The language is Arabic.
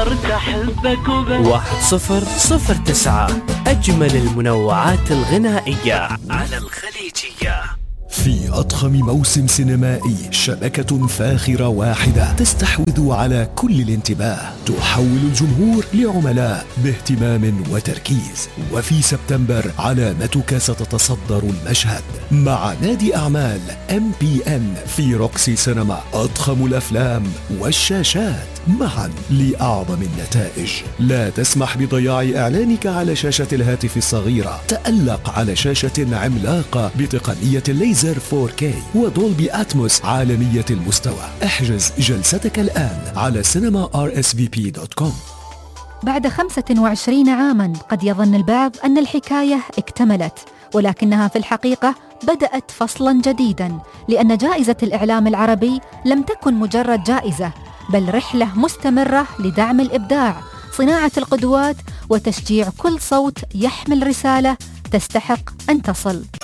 صرت أحبك وبس. 1009 أجمل المنوعات الغنائية على الخليجية. في أضخم موسم سينمائي، شبكة فاخرة واحدة تستحوذ على كل الانتباه، تحول الجمهور لعملاء باهتمام وتركيز. وفي سبتمبر علامتك ستتصدر المشهد مع نادي أعمال MPN في روكسي سينما. أضخم الأفلام والشاشات معا لأعظم النتائج. لا تسمح بضياع إعلانك على شاشة الهاتف الصغيرة. تألق على شاشة عملاقة بتقنية الليزر 4K ودولبي أتموس عالمية المستوى. احجز جلستك الآن على cinema.rsvp.com. بعد 25 عاماً قد يظن البعض أن الحكاية اكتملت، ولكنها في الحقيقة بدأت فصلاً جديداً، لأن جائزة الإعلام العربي لم تكن مجرد جائزة، بل رحلة مستمرة لدعم الإبداع، صناعة القدوات، وتشجيع كل صوت يحمل رسالة تستحق أن تصل.